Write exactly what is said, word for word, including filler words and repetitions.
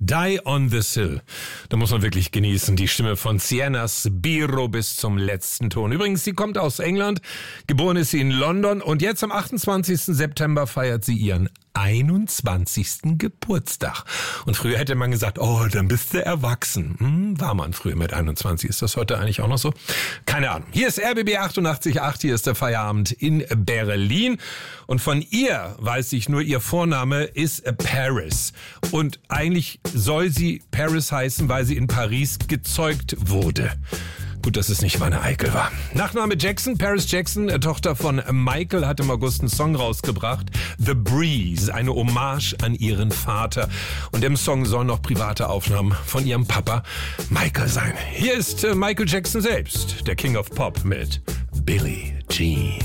Die on this Hill. Da muss man wirklich genießen. Die Stimme von Sienna Spiro bis zum letzten Ton. Übrigens, sie kommt aus England. Geboren ist sie in London. Und jetzt am achtundzwanzigsten September feiert sie ihren einundzwanzigsten Geburtstag. Und früher hätte man gesagt, oh, dann bist du erwachsen. Hm, war man früher mit einundzwanzig. Ist das heute eigentlich auch noch so? Keine Ahnung. Hier ist R B B achtundachtzig Komma acht. Hier ist der Feierabend in Berlin. Und von ihr weiß ich nur, ihr Vorname ist Paris. Und eigentlich soll sie Paris heißen, weil sie in Paris gezeugt wurde. Gut, dass es nicht Wanne Eickel war. Nachname Jackson, Paris Jackson, Tochter von Michael, hat im August einen Song rausgebracht. The Breeze, eine Hommage an ihren Vater. Und im Song sollen noch private Aufnahmen von ihrem Papa Michael sein. Hier ist Michael Jackson selbst, der King of Pop mit Billie Jean.